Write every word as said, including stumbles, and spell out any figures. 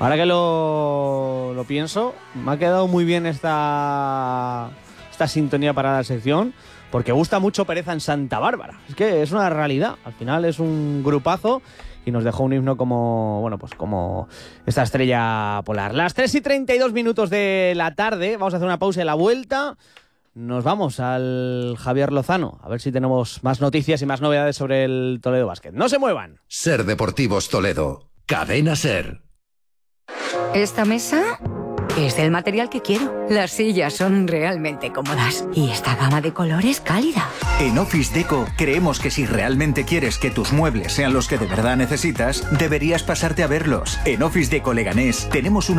Ahora que lo, lo pienso, me ha quedado muy bien esta, esta sintonía para la sección, porque gusta mucho Pereza en Santa Bárbara. Es que es una realidad. Al final es un grupazo y nos dejó un himno como, bueno, pues como esta estrella polar. Las tres y treinta y dos minutos de la tarde. Vamos a hacer una pausa y la vuelta nos vamos al Javier Lozano, a ver si tenemos más noticias y más novedades sobre el Toledo Basket. ¡No se muevan! Ser Deportivos Toledo. Cadena Ser. Esta mesa es del material que quiero. Las sillas son realmente cómodas y esta gama de colores cálida. En Office Deco creemos que si realmente quieres que tus muebles sean los que de verdad necesitas, deberías pasarte a verlos. En Office Deco Leganés tenemos una